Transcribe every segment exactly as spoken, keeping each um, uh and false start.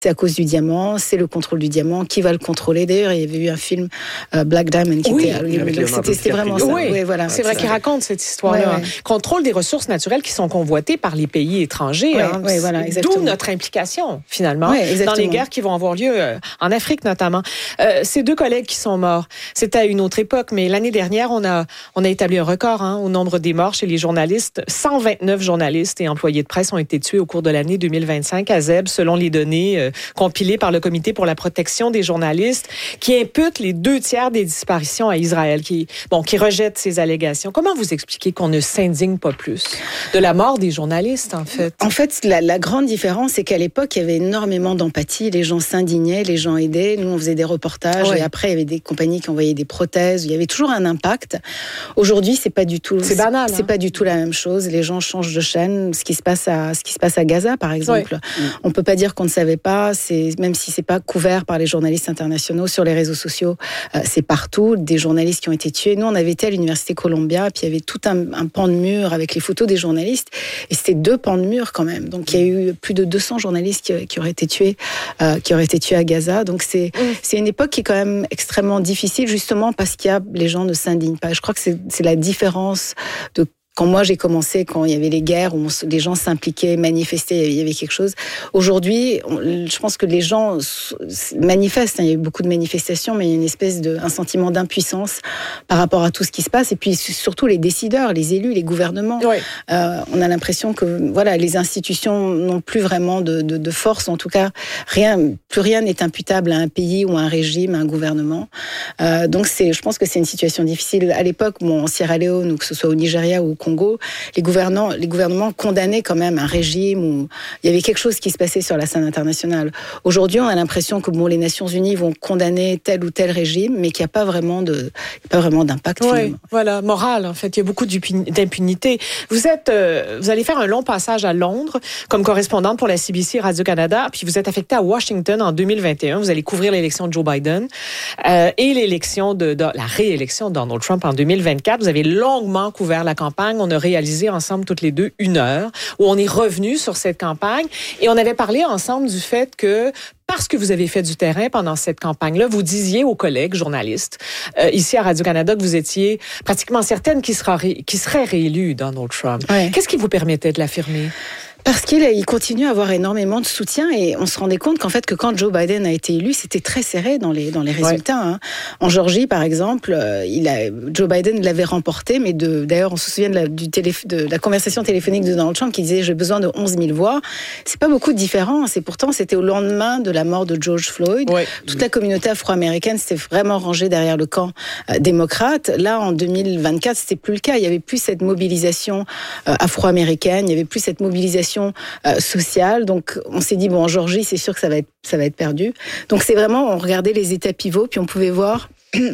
c'est à cause du diamant, c'est le contrôle du diamant, qui va le contrôler. D'ailleurs, il y avait eu un film euh, Black Diamond qui oui, était, donc c'était, c'était vraiment ça. Oui, oui voilà, c'est vrai qu'il raconte cette histoire-là. Ouais, ouais. Contrôle des ressources naturelles qui sont convoitées par les pays étrangers. Ouais, hein. ouais, voilà, D'où notre implication, finalement, ouais, dans les guerres qui vont avoir lieu euh, en Afrique notamment. Euh, ces deux collègues qui sont morts, c'était à une autre époque, mais l'année dernière, on a, on a établi un record hein, au nombre des morts chez les journalistes. cent vingt-neuf journalistes et employés de presse ont été tués au cours de l'année deux mille vingt-cinq à Zeb, selon les données euh, compilées par le Comité pour la protection des journalistes, qui impute les deux tiers des disparitions à Israël, qui, bon, qui rejette ces allégations. Comment vous expliquez qu'on ne s'indigne pas plus de la mort des journalistes, en fait? En fait, la, la grande différence, c'est qu'à l'époque, il y avait énormément d'empathie. Les gens s'indignaient, les gens aidaient. Nous, on faisait des reportages. Ouais. Et après, il y avait des compagnies qui envoyaient des prothèses. Il y avait toujours un impact. Aujourd'hui, c'est pas du tout... C'est banal. C'est, c'est hein? pas du tout la même chose. Les gens changent de chaîne. Ce qui se passe à, ce qui se passe à Gaza, par exemple. Ouais. On peut pas dire qu'on ne savait pas. C'est, même si c'est pas couvert par les journalistes internationaux sur les réseaux sociaux, euh, c'est partout. Des journalistes qui ont été tués. Nous, on avait été à l'Université Columbia, puis il y avait tout un, un pan de mur avec les photos des journalistes. Et c'était deux pans de mur quand même. Donc, il y a eu plus de deux cents journalistes qui, qui auraient été tués, euh, qui auraient été tués à Gaza. Donc, c'est, mmh. c'est une époque qui est quand même extrêmement difficile, justement parce qu'il y a, les gens ne s'indignent pas. Je crois que c'est, c'est la différence de quand moi j'ai commencé, quand il y avait les guerres, où on, les gens s'impliquaient, manifestaient, il y avait quelque chose. Aujourd'hui, on, je pense que les gens manifestent. Hein, il y a eu beaucoup de manifestations, mais il y a une espèce de, un sentiment d'impuissance par rapport à tout ce qui se passe. Et puis surtout les décideurs, les élus, les gouvernements. Oui. Euh, on a l'impression que voilà, les institutions n'ont plus vraiment de, de, de force. En tout cas, rien, plus rien n'est imputable à un pays ou à un régime, à un gouvernement. Euh, donc c'est, je pense que c'est une situation difficile. À l'époque, bon, en Sierra Leone, ou que ce soit au Nigeria ou au Congo, les gouvernements, les gouvernements condamnaient quand même un régime où il y avait quelque chose qui se passait sur la scène internationale. Aujourd'hui, on a l'impression que bon, les Nations Unies vont condamner tel ou tel régime, mais qu'il n'y a pas vraiment de, pas vraiment d'impact. Oui, finalement. Voilà, moral. En fait, il y a beaucoup d'impunité. Vous êtes, euh, vous allez faire un long passage à Londres comme correspondante pour la C B C Radio-Canada, puis vous êtes affectée à Washington en deux mille vingt et un. Vous allez couvrir l'élection de Joe Biden euh, et l'élection de, de la réélection de Donald Trump en deux mille vingt-quatre. Vous avez longuement couvert la campagne. On a réalisé ensemble toutes les deux une heure où on est revenu sur cette campagne et on avait parlé ensemble du fait que parce que vous avez fait du terrain pendant cette campagne-là, vous disiez aux collègues journalistes euh, ici à Radio-Canada que vous étiez pratiquement certaine qu'il sera ré, qu'il serait réélu, Donald Trump. Ouais. Qu'est-ce qui vous permettait de l'affirmer? Parce qu'il il continue à avoir énormément de soutien et on se rendait compte qu'en fait que quand Joe Biden a été élu, c'était très serré dans les dans les résultats. Ouais. Hein. En Géorgie, par exemple, il a Joe Biden l'avait remporté, mais de d'ailleurs on se souvient de la, du télé, de la conversation téléphonique de Donald Trump qui disait j'ai besoin de onze mille voix. C'est pas beaucoup de différence et pourtant c'était au lendemain de la mort de George Floyd. Ouais. Toute la communauté afro-américaine s'était vraiment rangée derrière le camp euh, démocrate. Là en deux mille vingt-quatre, c'était plus le cas. Il y avait plus cette mobilisation euh, afro-américaine. Il y avait plus cette mobilisation Euh, sociale. Donc, on s'est dit, bon, en Géorgie, c'est sûr que ça va être, ça va être perdu. Donc, c'est vraiment, on regardait les états pivots, puis on pouvait voir...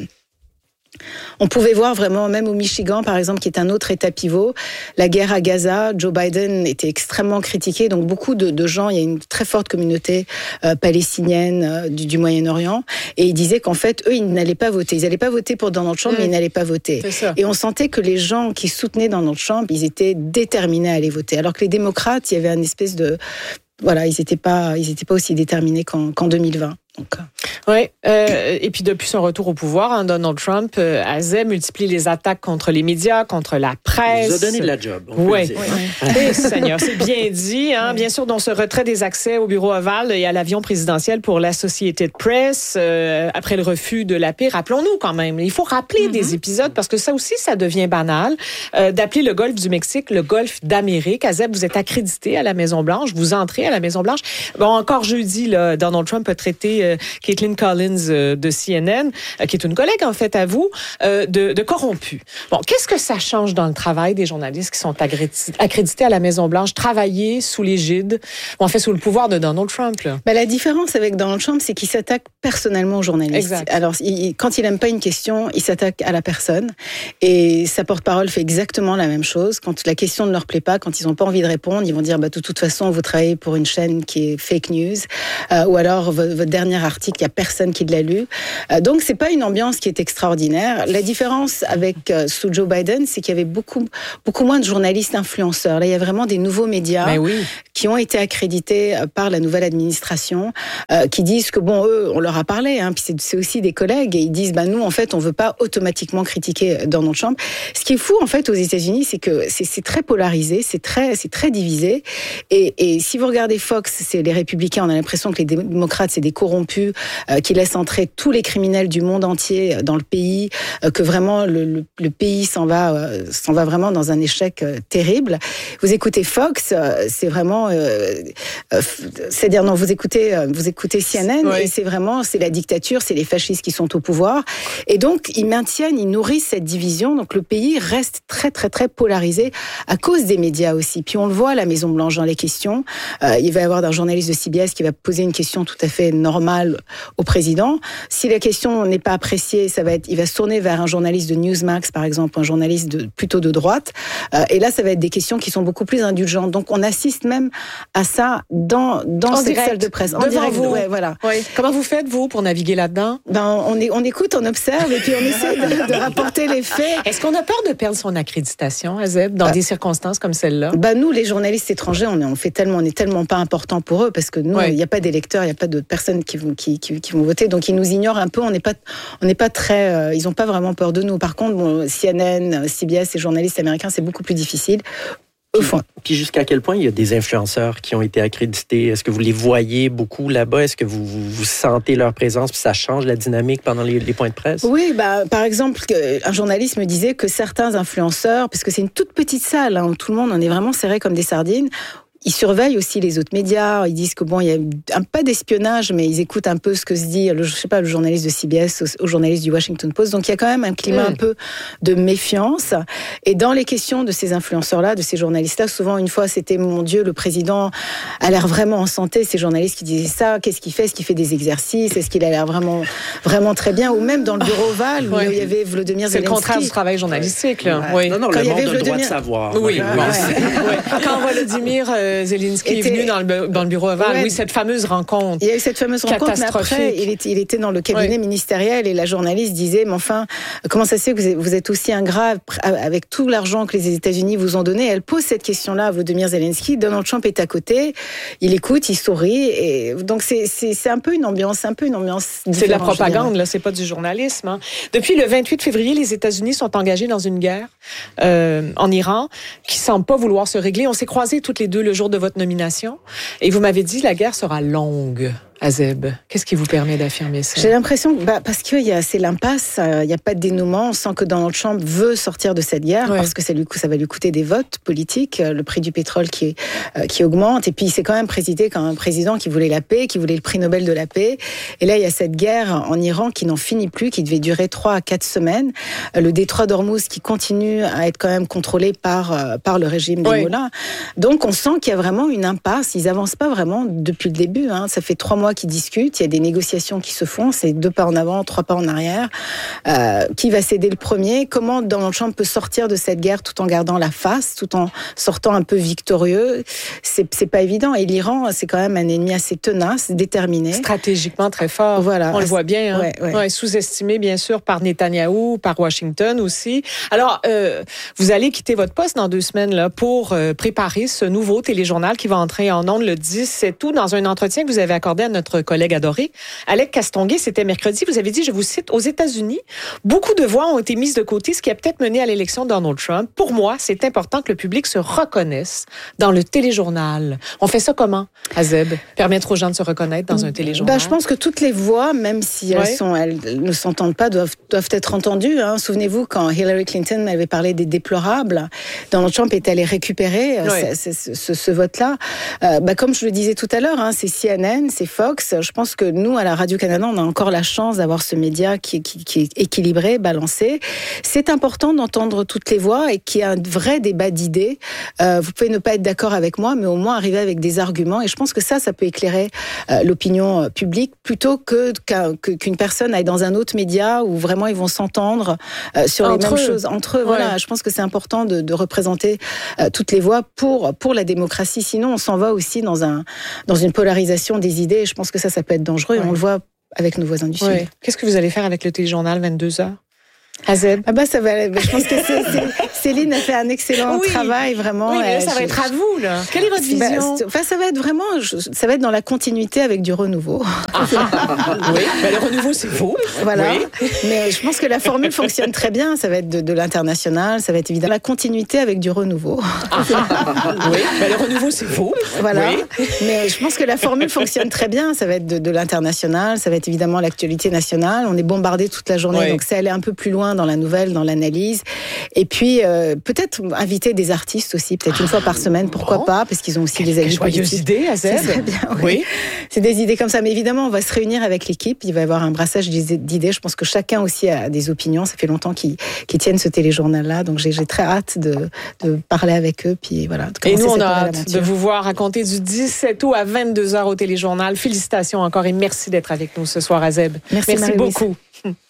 On pouvait voir vraiment, même au Michigan, par exemple, qui est un autre état pivot, la guerre à Gaza, Joe Biden était extrêmement critiqué. Donc, beaucoup de, de gens, il y a une très forte communauté euh, palestinienne euh, du, du Moyen-Orient. Et ils disaient qu'en fait, eux, ils n'allaient pas voter. Ils n'allaient pas voter pour Donald Trump, mmh. mais ils n'allaient pas voter. Et on sentait que les gens qui soutenaient Donald Trump, ils étaient déterminés à aller voter. Alors que les démocrates, il y avait une espèce de... Voilà, ils n'étaient pas, ils étaient pas aussi déterminés qu'en, qu'en deux mille vingt. Donc, oui, euh, et puis depuis son retour au pouvoir, hein, Donald Trump euh, a multiplié les attaques contre les médias, contre la presse. Il nous a donné de la job. Oui, oui. Seigneur, c'est bien dit. Hein, bien sûr, dans ce retrait des accès au bureau ovale et à l'avion présidentiel pour l'Associated Press, euh, après le refus de la paix, rappelons-nous quand même, il faut rappeler mm-hmm. des épisodes parce que ça aussi, ça devient banal, euh, d'appeler le golfe du Mexique le golfe d'Amérique. Azeb, vous êtes accrédité à la Maison-Blanche, vous entrez à la Maison-Blanche. Bon, encore jeudi, là, Donald Trump a traité euh, Caitlin Collins euh, de C N N, euh, qui est une collègue en fait à vous, euh, de, de corrompue. Bon, qu'est-ce que ça change dans le travail des journalistes qui sont accrédités à la Maison-Blanche, travailler sous l'égide, ou en fait sous le pouvoir de Donald Trump? Là? Ben, la différence avec Donald Trump, c'est qu'il s'attaque personnellement aux journalistes. Exact. Alors, il, quand il n'aime pas une question, il s'attaque à la personne. Et sa porte-parole fait exactement la même chose. Quand la question ne leur plaît pas, quand ils n'ont pas envie de répondre, ils vont dire bah, de toute façon, vous travaillez pour une chaîne qui est fake news, euh, ou alors votre, votre dernière dernier article, il n'y a personne qui l'a lu. Euh, donc, c'est pas une ambiance qui est extraordinaire. La différence avec euh, sous Joe Biden, c'est qu'il y avait beaucoup, beaucoup moins de journalistes influenceurs. Là, il y a vraiment des nouveaux médias ben oui. qui ont été accrédités par la nouvelle administration, euh, qui disent que, bon, eux, on leur a parlé, hein, puis c'est, c'est aussi des collègues, et ils disent, bah, nous, en fait, on veut pas automatiquement critiquer Donald Trump. Ce qui est fou, en fait, aux États-Unis, c'est que c'est, c'est très polarisé, c'est très, c'est très divisé. Et, et si vous regardez Fox, c'est les républicains, on a l'impression que les démocrates, c'est des corrompus, euh, qui laissent entrer tous les criminels du monde entier dans le pays, euh, que vraiment le, le, le pays s'en va, euh, s'en va vraiment dans un échec euh, terrible. Vous écoutez Fox, euh, c'est vraiment, euh, euh, c'est-à-dire non, vous écoutez, euh, vous écoutez C N N, oui. et c'est vraiment, c'est la dictature, c'est les fascistes qui sont au pouvoir. Et donc, ils maintiennent, ils nourrissent cette division. Donc, le pays reste très, très, très polarisé à cause des médias aussi. Puis, on le voit à la Maison-Blanche dans les questions. Euh, il va y avoir un journaliste de C B S qui va poser une question tout à fait normale au président. Si la question n'est pas appréciée, ça va être, il va se tourner vers un journaliste de Newsmax, par exemple, un journaliste de, plutôt de droite. Euh, et là, ça va être des questions qui sont beaucoup plus indulgentes. Donc, on assiste même à ça dans, dans cette direct, salle de presse. En direct, vous. Ouais, voilà. Oui. Comment vous faites, vous, pour naviguer là-dedans? Ben, on, est, on écoute, on observe, et puis on essaie de, de rapporter les faits. Est-ce qu'on a peur de perdre son accréditation, Azeb, dans bah, des circonstances comme celle-là? Bah, nous, les journalistes étrangers, on est, on fait tellement, on est tellement pas important pour eux, parce que nous, il ouais. n'y a pas d'électeurs, il n'y a pas de personnes qui vont, qui, qui, qui vont voter, donc ils nous ignorent un peu, on n'est pas, on n'est pas très, euh, ils n'ont pas vraiment peur de nous. Par contre, bon, C N N, C B S, les journalistes américains, c'est beaucoup plus difficile. Puis, puis jusqu'à quel point il y a des influenceurs qui ont été accrédités? Est-ce que vous les voyez beaucoup là-bas? Est-ce que vous, vous, vous sentez leur présence puis ça change la dynamique pendant les, les points de presse? Oui, bah, par exemple, un journaliste me disait que certains influenceurs, parce que c'est une toute petite salle, hein, où tout le monde en est vraiment serré comme des sardines, ils surveillent aussi les autres médias. Ils disent que bon, il y a un pas d'espionnage, mais ils écoutent un peu ce que se dit, le, je sais pas, le journaliste de C B S au, au journaliste du Washington Post. Donc il y a quand même un climat mmh. un peu de méfiance. Et dans les questions de ces influenceurs-là, de ces journalistes-là, souvent une fois c'était mon Dieu, le président a l'air vraiment en santé. Ces journalistes qui disaient ça, qu'est-ce qu'il fait? Est-ce qu'il fait des exercices? Est-ce qu'il a l'air vraiment, vraiment très bien? Ou même dans le bureau Oval, où ouais. il y avait Volodymyr Zelensky. C'est le contraire du travail journalistique, là. Ouais. Oui. Non, non, quand le monde a le droit de savoir. Oui. oui. Ouais. Quand Volodymyr euh, Zelensky était... est venu dans le, dans le bureau Oval, ouais. oui, cette fameuse rencontre. Il y a eu cette fameuse rencontre, mais après, il était, il était dans le cabinet ouais. ministériel et la journaliste disait, mais enfin, comment ça se fait que vous êtes, vous êtes aussi ingrat avec tout l'argent que les États-Unis vous ont donné? Elle pose cette question-là à Volodymyr Zelensky. Donald Trump est à côté, il écoute, il sourit, et donc c'est, c'est, c'est un peu une ambiance, un peu une ambiance. C'est de la propagande, là, c'est pas du journalisme. Hein. Depuis le vingt-huit février, les États-Unis sont engagés dans une guerre euh, en Iran qui semble pas vouloir se régler. On s'est croisés toutes les deux le jour de votre nomination. Et vous m'avez dit, la guerre sera longue. Azeb, qu'est-ce qui vous permet d'affirmer ça? J'ai l'impression que bah, parce que y a, c'est l'impasse, il n'y a pas de dénouement. On sent que Donald Trump veut sortir de cette guerre ouais. parce que ça, lui, ça va lui coûter des votes politiques, le prix du pétrole qui, euh, qui augmente. Et puis, il s'est quand même présidé comme un président qui voulait la paix, qui voulait le prix Nobel de la paix. Et là, il y a cette guerre en Iran qui n'en finit plus, qui devait durer trois à quatre semaines. Le détroit d'Ormuz qui continue à être quand même contrôlé par, euh, par le régime des ouais. mollahs. Donc, on sent qu'il y a vraiment une impasse. Ils n'avancent pas vraiment depuis le début. Hein. Ça fait trois mois qui discutent, il y a des négociations qui se font, c'est deux pas en avant, trois pas en arrière. Euh, qui va céder le premier? Comment Donald Trump peut sortir de cette guerre tout en gardant la face, tout en sortant un peu victorieux? C'est, c'est pas évident. Et l'Iran, c'est quand même un ennemi assez tenace, déterminé. Stratégiquement très fort. Voilà. On le voit bien. Hein? Ouais, ouais. Ouais, sous-estimé, bien sûr, par Netanyahou, par Washington aussi. Alors, euh, vous allez quitter votre poste dans deux semaines là, pour euh, préparer ce nouveau téléjournal qui va entrer en ondes le dix-sept août. Dans un entretien que vous avez accordé à notre collègue adoré, Alec Castonguay, c'était mercredi, vous avez dit, je vous cite, aux États-Unis, beaucoup de voix ont été mises de côté, ce qui a peut-être mené à l'élection de Donald Trump. Pour moi, c'est important que le public se reconnaisse dans le téléjournal. On fait ça comment, Azeb? Permettre aux gens de se reconnaître dans un téléjournal? Ben, je pense que toutes les voix, même si elles, ouais. sont, elles ne s'entendent pas, doivent, doivent être entendues. Hein. Souvenez-vous, quand Hillary Clinton avait parlé des déplorables, Donald Trump est allé récupérer ouais. ce, ce, ce, ce vote-là. Euh, ben, comme je le disais tout à l'heure, hein, c'est C N N, c'est Fox. Je pense que nous, à la Radio-Canada, on a encore la chance d'avoir ce média qui, qui, qui est équilibré, balancé. C'est important d'entendre toutes les voix et qu'il y ait un vrai débat d'idées. Euh, vous pouvez ne pas être d'accord avec moi, mais au moins arriver avec des arguments. Et je pense que ça, ça peut éclairer euh, l'opinion publique plutôt que, que qu'une personne aille dans un autre média où vraiment ils vont s'entendre euh, sur entre les mêmes eux. choses entre eux. Ouais. Voilà, je pense que c'est important de, de représenter euh, toutes les voix pour pour la démocratie. Sinon, on s'en va aussi dans un dans une polarisation des idées. Je pense que ça, ça peut être dangereux. Ouais. Et on le voit avec nos voisins du ouais. Sud. Qu'est-ce que vous allez faire avec le téléjournal vingt-deux heures? Azeb. Ah bah ça va. Je pense que c'est, c'est, Céline a fait un excellent oui. travail vraiment. Oui, mais là, ça va je, être à vous là. Quelle est votre vision? bah, Enfin, ça va être vraiment, ça va être dans la continuité avec du renouveau. Ah. Oui, bah, le renouveau c'est vous. Voilà. Oui. Mais je pense que la formule fonctionne très bien. Ça va être de, de l'international, ça va être évidemment la continuité avec du renouveau. Ah. Oui, bah, le renouveau c'est vous. Voilà. Oui. Mais je pense que la formule fonctionne très bien. Ça va être de, de l'international, ça va être évidemment l'actualité nationale. On est bombardé toute la journée, oui. donc c'est aller un peu plus loin dans la nouvelle, dans l'analyse. Et puis, euh, peut-être inviter des artistes aussi, peut-être une fois par semaine, pourquoi bon. pas, parce qu'ils ont aussi Quelle des avis joyeuse politiques. idée, Azeb. C'est bien, oui. oui. C'est des idées comme ça. Mais évidemment, on va se réunir avec l'équipe. Il va y avoir un brassage d'idées. Je pense que chacun aussi a des opinions. Ça fait longtemps qu'ils, qu'ils tiennent ce téléjournal-là. Donc, j'ai, j'ai très hâte de, de parler avec eux. Puis voilà. Et nous, on a hâte de vous voir raconter du dix-sept août à vingt-deux heures au téléjournal. Félicitations encore et merci d'être avec nous ce soir, Azeb. Merci, merci beaucoup.